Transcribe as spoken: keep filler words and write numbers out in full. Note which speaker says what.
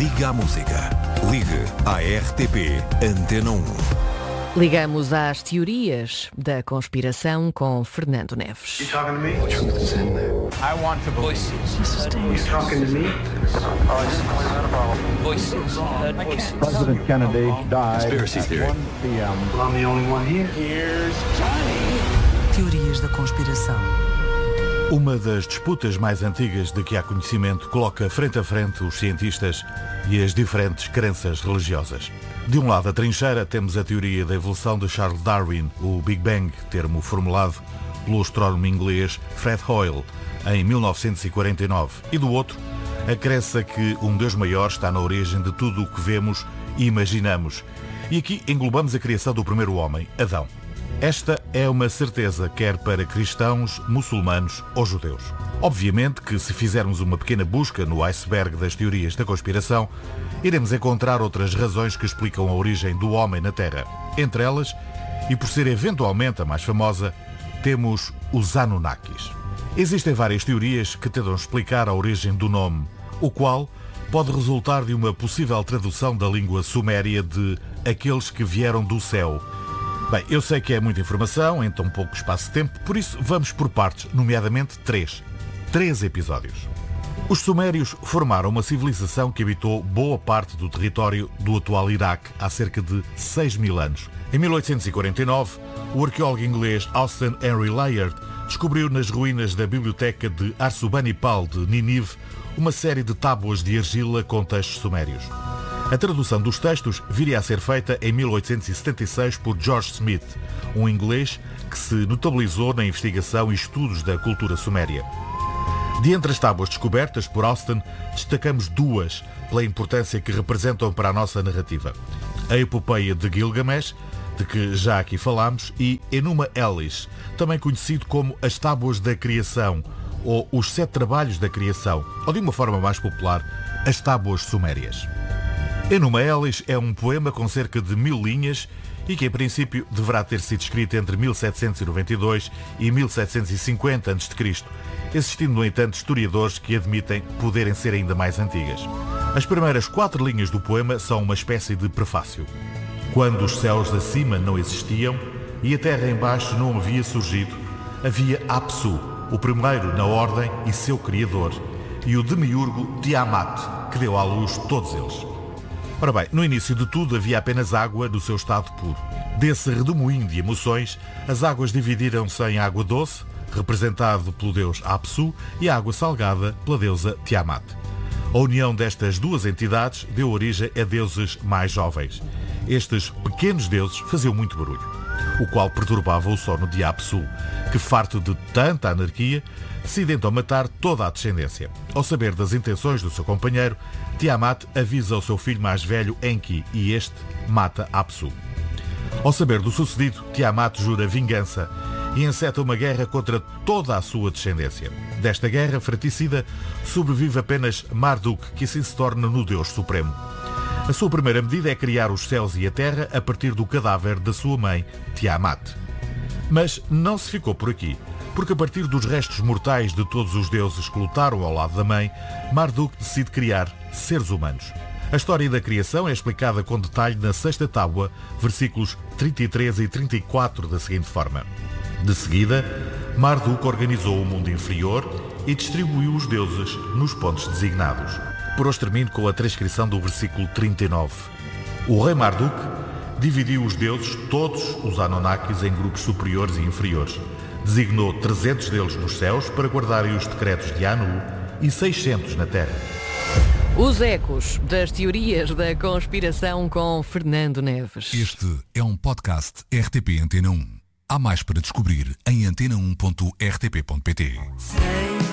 Speaker 1: Liga à música. Ligue à R T P Antena um.
Speaker 2: Ligamos às teorias da conspiração com Fernando Neves.
Speaker 3: You talking to me? The truth is in there. I want to voices. You talking to me?
Speaker 4: Voices. Voices.
Speaker 5: President Kennedy died
Speaker 4: Conspiracy
Speaker 5: at
Speaker 4: theory.
Speaker 5: one p m
Speaker 3: Well, I'm the only one here.
Speaker 4: Here's Johnny.
Speaker 6: Teorias da conspiração.
Speaker 7: Uma das disputas mais antigas de que há conhecimento coloca frente a frente os cientistas e as diferentes crenças religiosas. De um lado da trincheira temos a teoria da evolução de Charles Darwin, o Big Bang, termo formulado pelo astrónomo inglês Fred Hoyle em mil novecentos e quarenta e nove. E do outro, a crença que um Deus maior está na origem de tudo o que vemos e imaginamos. E aqui englobamos a criação do primeiro homem, Adão. Esta é uma certeza, quer para cristãos, muçulmanos ou judeus. Obviamente que se fizermos uma pequena busca no iceberg das teorias da conspiração, iremos encontrar outras razões que explicam a origem do homem na Terra. Entre elas, e por ser eventualmente a mais famosa, temos os Anunnakis. Existem várias teorias que tentam explicar a origem do nome, o qual pode resultar de uma possível tradução da língua suméria de aqueles que vieram do céu. Bem, eu sei que é muita informação em tão pouco espaço de tempo, por isso vamos por partes, nomeadamente três. Três episódios. Os sumérios formaram uma civilização que habitou boa parte do território do atual Iraque há cerca de seis mil anos. Em mil oitocentos e quarenta e nove, o arqueólogo inglês Austen Henry Layard descobriu nas ruínas da biblioteca de Arsubanipal de Nínive uma série de tábuas de argila com textos sumérios. A tradução dos textos viria a ser feita em mil oitocentos e setenta e seis por George Smith, um inglês que se notabilizou na investigação e estudos da cultura suméria. De entre as tábuas descobertas por Austen, destacamos duas pela importância que representam para a nossa narrativa. A epopeia de Gilgamesh, de que já aqui falámos, e Enuma Elish, também conhecido como as Tábuas da Criação, ou os Sete Trabalhos da Criação, ou de uma forma mais popular, as Tábuas Sumérias. Enuma Elish é um poema com cerca de mil linhas e que, em princípio, deverá ter sido escrito entre mil setecentos e noventa e dois e mil setecentos e cinquenta antes de Cristo, existindo, no entanto, historiadores que admitem poderem ser ainda mais antigas. As primeiras quatro linhas do poema são uma espécie de prefácio. Quando os céus acima não existiam e a terra embaixo não havia surgido, havia Apsu, o primeiro na ordem e seu criador, e o demiurgo Tiamat, que deu à luz todos eles. Ora bem, no início de tudo havia apenas água no seu estado puro. Desse redemoinho de emoções, as águas dividiram-se em água doce, representado pelo deus Apsu, e água salgada pela deusa Tiamat. A união destas duas entidades deu origem a deuses mais jovens. Estes pequenos deuses faziam muito barulho, o qual perturbava o sono de Apsu, que, farto de tanta anarquia, decide então matar toda a descendência. Ao saber das intenções do seu companheiro, Tiamat avisa o seu filho mais velho, Enki, e este mata Apsu. Ao saber do sucedido, Tiamat jura vingança e enceta uma guerra contra toda a sua descendência. Desta guerra fratricida sobrevive apenas Marduk, que assim se torna no Deus Supremo. A sua primeira medida é criar os céus e a terra a partir do cadáver da sua mãe, Tiamat. Mas não se ficou por aqui, porque a partir dos restos mortais de todos os deuses que lutaram ao lado da mãe, Marduk decide criar seres humanos. A história da criação é explicada com detalhe na sexta tábua, versículos trinta e três e trinta e quatro, da seguinte forma. De seguida, Marduk organizou o mundo inferior e distribuiu os deuses nos pontos designados. Por hoje termino com a transcrição do versículo trinta e nove. O rei Marduk dividiu os deuses, todos os Anunnakis, em grupos superiores e inferiores. Designou trezentos deles nos céus para guardarem os decretos de Anu e seiscentos na terra.
Speaker 2: Os ecos das teorias da conspiração com Fernando Neves.
Speaker 1: Este é um podcast R T P Antena um. Há mais para descobrir em antena um ponto r t p ponto p t.